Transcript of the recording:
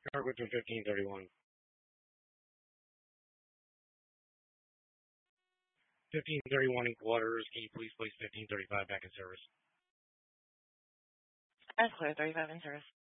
Cargo to 1531. 1531 in quarters. Can you please place 1535 back in service? That's clear. 35 in service.